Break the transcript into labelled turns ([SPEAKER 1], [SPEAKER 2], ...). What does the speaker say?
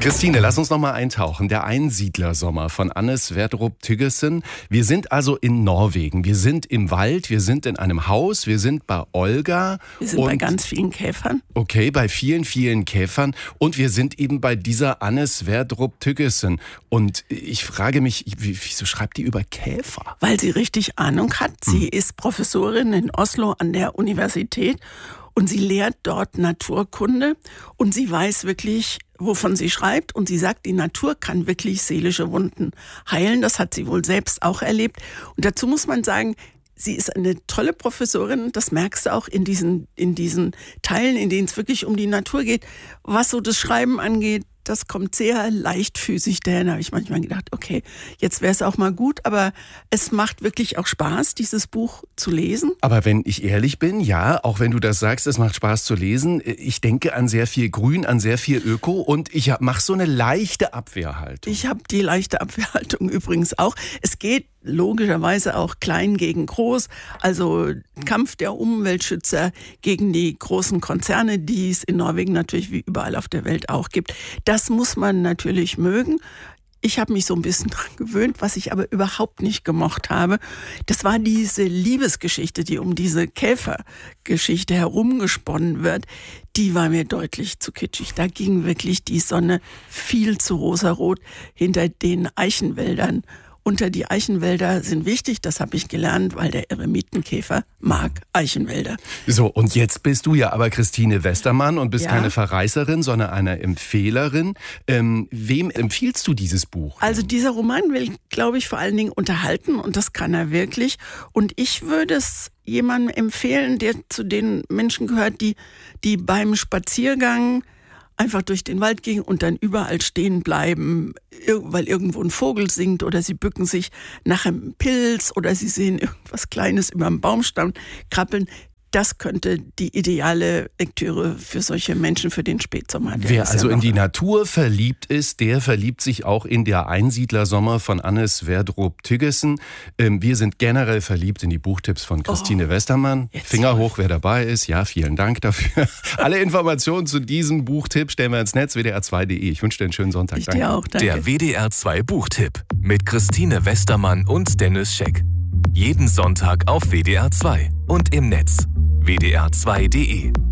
[SPEAKER 1] Christine, lass uns noch mal eintauchen. Der Einsiedlersommer von Anne Sverdrup Thygessen. Wir sind also in Norwegen. Wir sind im Wald, wir sind in einem Haus, wir sind bei Olga.
[SPEAKER 2] Wir sind bei ganz vielen Käfern.
[SPEAKER 1] Okay, bei vielen, vielen Käfern. Und wir sind eben bei dieser Anne Sverdrup Thygessen. Und ich frage mich, wieso schreibt die über Käfer?
[SPEAKER 2] Weil sie richtig Ahnung hat. Sie ist Professorin in Oslo an der Universität. Und sie lehrt dort Naturkunde und sie weiß wirklich, wovon sie schreibt. Und sie sagt, die Natur kann wirklich seelische Wunden heilen. Das hat sie wohl selbst auch erlebt. Und dazu muss man sagen, sie ist eine tolle Professorin. Das merkst du auch in diesen Teilen, in denen es wirklich um die Natur geht. Was so das Schreiben angeht, das kommt sehr leichtfüßig dahin. Da habe ich manchmal gedacht, okay, jetzt wäre es auch mal gut. Aber es macht wirklich auch Spaß, dieses Buch zu lesen.
[SPEAKER 1] Aber wenn ich ehrlich bin, ja, auch wenn du das sagst, es macht Spaß zu lesen. Ich denke an sehr viel Grün, an sehr viel Öko und ich mache so eine leichte Abwehrhaltung.
[SPEAKER 2] Ich habe die leichte Abwehrhaltung übrigens auch. Es geht logischerweise auch klein gegen groß, also Kampf der Umweltschützer gegen die großen Konzerne, die es in Norwegen natürlich wie überall auf der Welt auch gibt. Das muss man natürlich mögen. Ich habe mich so ein bisschen dran gewöhnt, was ich aber überhaupt nicht gemocht habe. Das war diese Liebesgeschichte, die um diese Käfergeschichte herumgesponnen wird. Die war mir deutlich zu kitschig. Da ging wirklich die Sonne viel zu rosarot hinter den Eichenwäldern. Unter die Eichenwälder sind wichtig, das habe ich gelernt, weil der Eremitenkäfer mag Eichenwälder.
[SPEAKER 1] So, und jetzt bist du ja aber Christine Westermann und bist keine Verreißerin, sondern eine Empfehlerin. Wem empfiehlst du dieses Buch?
[SPEAKER 2] Also dieser Roman will, glaube ich, vor allen Dingen unterhalten und das kann er wirklich. Und ich würde es jemandem empfehlen, der zu den Menschen gehört, die beim Spaziergang einfach durch den Wald gehen und dann überall stehen bleiben, weil irgendwo ein Vogel singt oder sie bücken sich nach einem Pilz oder sie sehen irgendwas Kleines über einem Baumstamm krabbeln. Das könnte die ideale Lektüre für solche Menschen für den Spätsommer.
[SPEAKER 1] Wer also in die Natur verliebt ist, der verliebt sich auch in der Einsiedlersommer von Anne Sverdrup Thygessen. Wir sind generell verliebt in die Buchtipps von Christine Westermann. Finger hoch, wer dabei ist. Ja, vielen Dank dafür. Alle Informationen zu diesem Buchtipp stellen wir ins Netz, WDR2.de. Ich wünsche dir einen schönen Sonntag.
[SPEAKER 2] Ich dir auch, danke.
[SPEAKER 3] Der WDR2 Buchtipp mit Christine Westermann und Dennis Scheck. Jeden Sonntag auf WDR2 und im Netz WDR2.de.